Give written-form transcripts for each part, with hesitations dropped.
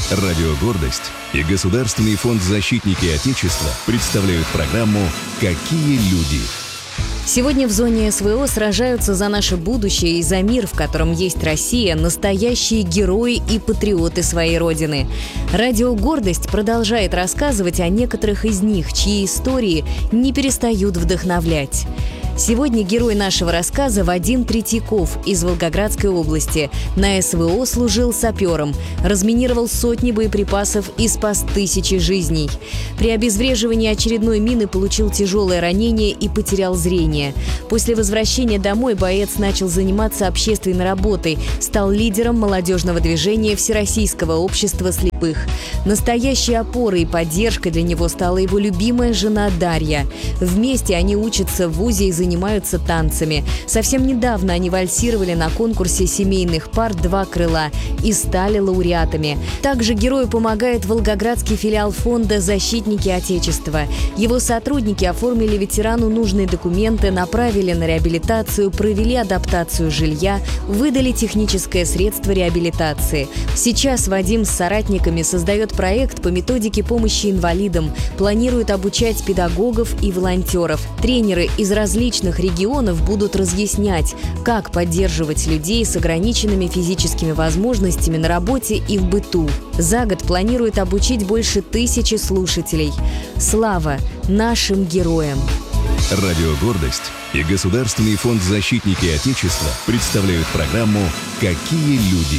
Радио «Гордость» и Государственный фонд «Защитники Отечества» представляют программу «Какие люди?». Сегодня в зоне СВО сражаются за наше будущее и за мир, в котором есть Россия, настоящие герои и патриоты своей Родины. Радио «Гордость» продолжает рассказывать о некоторых из них, чьи истории не перестают вдохновлять. Сегодня герой нашего рассказа Вадим Третьяков из Волгоградской области. На СВО служил сапером, разминировал сотни боеприпасов и спас тысячи жизней. При обезвреживании очередной мины получил тяжелое ранение и потерял зрение. После возвращения домой боец начал заниматься общественной работой, стал лидером молодежного движения Всероссийского общества слепых. Настоящей опорой и поддержкой для него стала его любимая жена Дарья. Вместе они учатся в вузе и занимаются танцами. Совсем недавно они вальсировали на конкурсе семейных пар «Два крыла» и стали лауреатами. Также герою помогает Волгоградский филиал фонда «Защитники Отечества». Его сотрудники оформили ветерану нужные документы, направили на реабилитацию, провели адаптацию жилья, выдали техническое средство реабилитации. Сейчас Вадим с соратниками создает проект по методике помощи инвалидам, планирует обучать педагогов и волонтеров. Тренеры из различных регионов будут разъяснять, как поддерживать людей с ограниченными физическими возможностями на работе и в быту. За год планирует обучить больше 1000 слушателей. Слава нашим героям! Радио «Гордость» и Государственный фонд «Защитники Отечества» представляют программу «Какие люди?».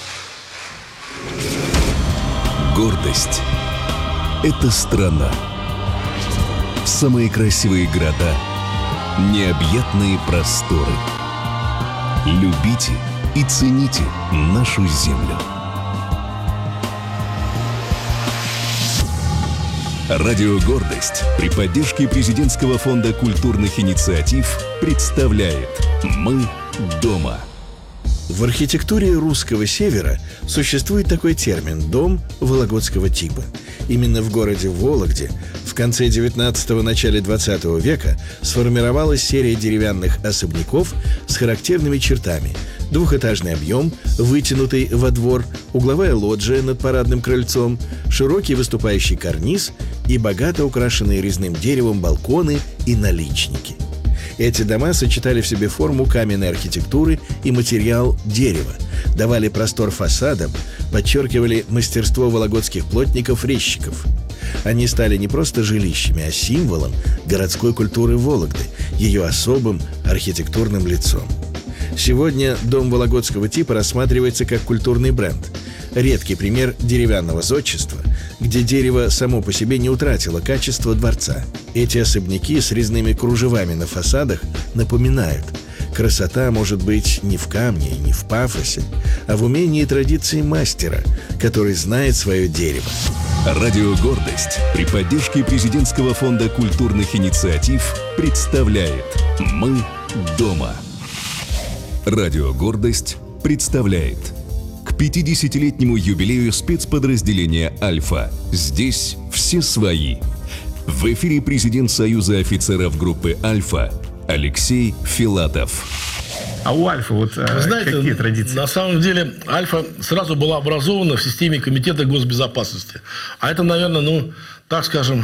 Гордость – это страна. Самые красивые города, необъятные просторы. Любите и цените нашу землю. Радио «Гордость» при поддержке Президентского фонда культурных инициатив представляет «Мы дома». В архитектуре русского севера существует такой термин «дом вологодского типа». Именно в городе Вологде в конце 19-го, начале 20 века сформировалась серия деревянных особняков с характерными чертами: двухэтажный объем, вытянутый во двор, угловая лоджия над парадным крыльцом, широкий выступающий карниз и богато украшенные резным деревом балконы и наличники. Эти дома сочетали в себе форму каменной архитектуры и материал дерева, давали простор фасадам, подчеркивали мастерство вологодских плотников-резчиков. Они стали не просто жилищами, а символом городской культуры Вологды, ее особым архитектурным лицом. Сегодня дом вологодского типа рассматривается как культурный бренд. Редкий пример деревянного зодчества, где дерево само по себе не утратило качество дворца. Эти особняки с резными кружевами на фасадах напоминают: красота может быть не в камне и не в пафосе, а в умении и традиции мастера, который знает свое дерево. Радио «Гордость» при поддержке Президентского фонда культурных инициатив представляет «Мы дома». Радио «Гордость» представляет к 50-летнему юбилею спецподразделения «Альфа». Здесь все свои. В эфире президент Союза офицеров группы «Альфа» Алексей Филатов. А у «Альфа» вот знаете, какие традиции? На самом деле «Альфа» сразу была образована в системе Комитета госбезопасности. А это, наверное, так скажем,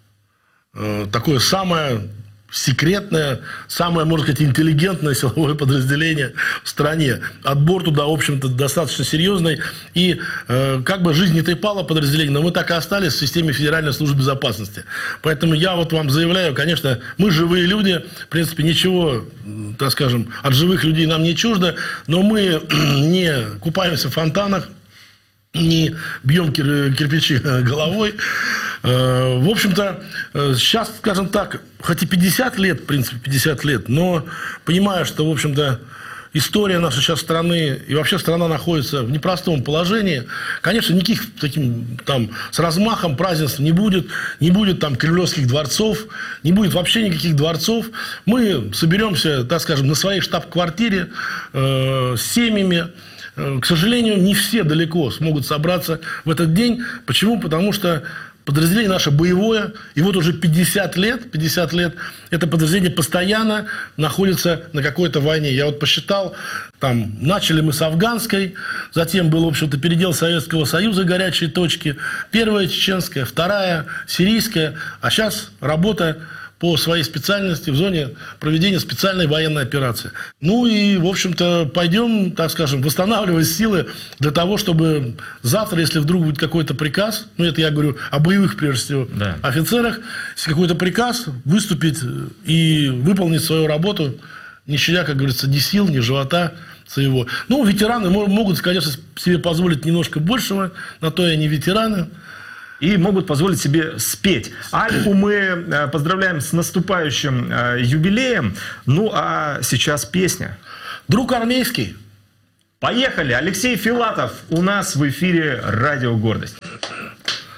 такое самое секретное, самое, можно сказать, интеллигентное силовое подразделение в стране. Отбор туда, в общем-то, достаточно серьезный. И как бы жизнь не трепала подразделение, но мы так и остались в системе Федеральной службы безопасности. Поэтому я вот вам заявляю, конечно, мы живые люди, в принципе, ничего, так скажем, от живых людей нам не чуждо, но мы не купаемся в фонтанах, не бьем кирпичи головой. В общем-то, сейчас, скажем так, хоть и 50 лет, в принципе, 50 лет, но понимаю, что, в общем-то, история нашей сейчас страны и вообще страна находится в непростом положении. Конечно, никаких таким там с размахом празднеств не будет там кремлевских дворцов, не будет вообще никаких дворцов. Мы соберемся, так скажем, на своей штаб-квартире с семьями. К сожалению, не все далеко смогут собраться в этот день. Почему? Потому что Подразделение наше боевое, и вот уже 50 лет это подразделение постоянно находится на какой-то войне. Я вот посчитал, там, начали мы с афганской, затем был, в общем-то, передел Советского Союза, горячие точки, первая чеченская, вторая сирийская, а сейчас работа по своей специальности в зоне проведения специальной военной операции. Ну и, в общем-то, пойдем, так скажем, восстанавливать силы для того, чтобы завтра, если вдруг будет какой-то приказ, ну это я говорю о боевых, прежде всего, офицерах, если какой-то приказ, выступить и выполнить свою работу, не щадя, как говорится, ни сил, ни живота своего. Ну, ветераны могут, конечно, себе позволить немножко большего, на то и они ветераны. И могут позволить себе спеть. Альфу мы поздравляем с наступающим юбилеем. Ну, а сейчас песня. «Друг армейский». Поехали! Алексей Филатов у нас в эфире «Радио Гордость».